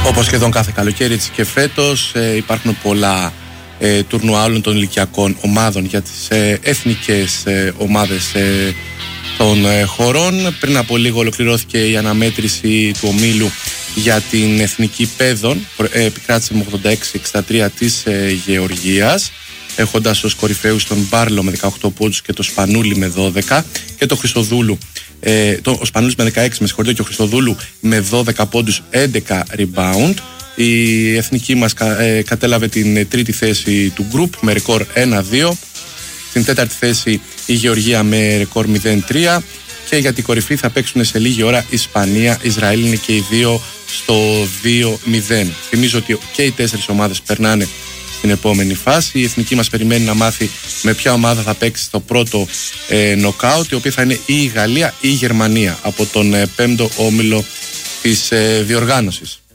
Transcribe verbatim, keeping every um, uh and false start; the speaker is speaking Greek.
Όπως σχεδόν κάθε καλοκαίρι, έτσι και φέτος ε, υπάρχουν πολλά ε, τουρνουά όλων των ηλικιακών ομάδων για τις ε, εθνικές ε, ομάδες ε, των ε, χωρών. Πριν από λίγο ολοκληρώθηκε η αναμέτρηση του ομίλου για την εθνική παιδών, ε, επικράτησε με ογδόντα έξι εξήντα τρία της ε, Γεωργίας, έχοντας ως κορυφαίους τον Μπάρλο με δεκαοκτώ πόντους και το Σπανούλη με δώδεκα και το Χρυστοδούλου, ε, το, ο Σπανούλης με δεκαέξι με συγχωρείτε, και ο Χρυστοδούλου με δώδεκα πόντους, έντεκα rebound. Η εθνική μας κα, ε, κατέλαβε την τρίτη θέση του group με ρεκόρ ένα δύο. Στην τέταρτη θέση η Γεωργία με ρεκόρ μηδέν τρία. Και για την κορυφή θα παίξουν σε λίγη ώρα Ισπανία, Ισραήλ, είναι και οι δύο στο δύο μηδέν. Θυμίζω ότι και οι τέσσερις ομάδες περνάνε στην επόμενη φάση. Η εθνική μας περιμένει να μάθει με ποια ομάδα θα παίξει στο πρώτο ε, νοκάουτ, η οποία θα είναι ή η Γαλλία ή η Γερμανία από τον ε, πέμπτο όμιλο της ε, διοργάνωσης.